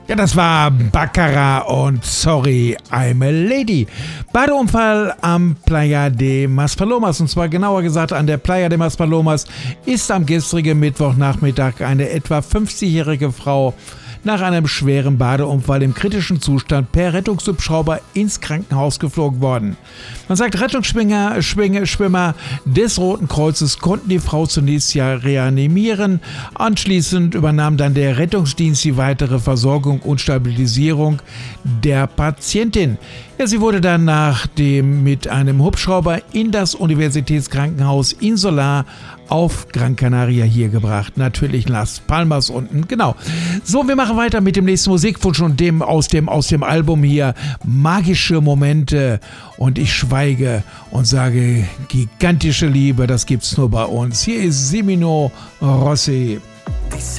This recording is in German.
Ja, das war Baccarat und Sorry, I'm a Lady. Badeunfall am Playa de Maspalomas, und zwar genauer gesagt an der Playa de Maspalomas, ist am gestrigen Mittwochnachmittag eine etwa 50-jährige Frau nach einem schweren Badeunfall im kritischen Zustand per Rettungshubschrauber ins Krankenhaus geflogen worden. Man sagt, Schwimmer des Roten Kreuzes konnten die Frau zunächst ja reanimieren. Anschließend übernahm dann der Rettungsdienst die weitere Versorgung und Stabilisierung der Patientin. Ja, sie wurde dann mit einem Hubschrauber in das Universitätskrankenhaus Insolar auf Gran Canaria hier gebracht. Natürlich Las Palmas unten, genau. So, wir machen weiter mit dem nächsten Musikwunsch und dem aus dem Album hier Magische Momente. Und ich schweige und sage, gigantische Liebe, das gibt's nur bei uns. Hier ist Semino Rossi. Dice